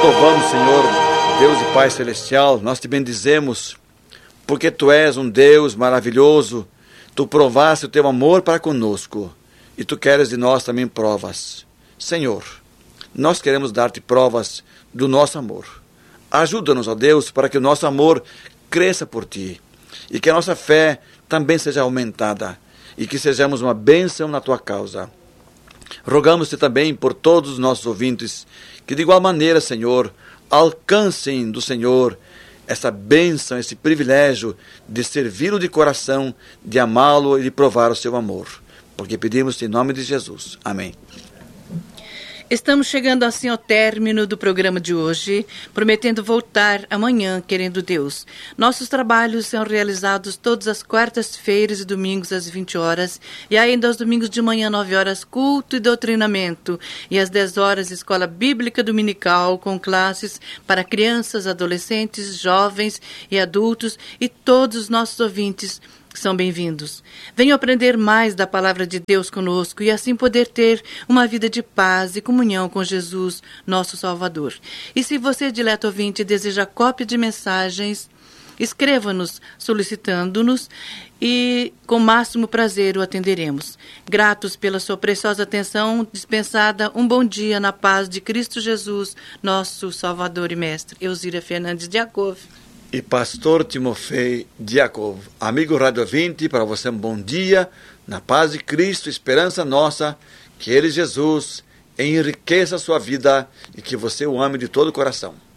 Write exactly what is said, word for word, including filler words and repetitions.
louvamos, Senhor, Deus e Pai Celestial, nós te bendizemos, porque Tu és um Deus maravilhoso, Tu provaste o Teu amor para conosco, e Tu queres de nós também provas. Senhor, nós queremos dar-te provas do nosso amor. Ajuda-nos, ó Deus, para que o nosso amor cresça por Ti, e que a nossa fé também seja aumentada, e que sejamos uma bênção na Tua causa. Rogamos-te também por todos os nossos ouvintes, que de igual maneira, Senhor, alcancem do Senhor essa bênção, esse privilégio de servi-lo de coração, de amá-lo e de provar o seu amor. Porque pedimos em nome de Jesus. Amém. Estamos chegando assim ao término do programa de hoje, prometendo voltar amanhã, querendo Deus. Nossos trabalhos são realizados todas as quartas-feiras e domingos às vinte horas, e ainda aos domingos de manhã, nove horas, culto e doutrinamento, e às dez horas, escola bíblica dominical, com classes para crianças, adolescentes, jovens e adultos, e todos os nossos ouvintes são bem-vindos. Venham aprender mais da palavra de Deus conosco e assim poder ter uma vida de paz e comunhão com Jesus, nosso Salvador. E se você, dileto ouvinte, deseja cópia de mensagens, escreva-nos solicitando-nos e com máximo prazer o atenderemos. Gratos pela sua preciosa atenção dispensada, um bom dia na paz de Cristo Jesus, nosso Salvador e Mestre. Eusíria Fernandes de Jacob E pastor Timofei Diakov. Amigo Rádio ouvinte, para você um bom dia, na paz de Cristo, esperança nossa, que Ele, Jesus, enriqueça a sua vida e que você o ame de todo o coração.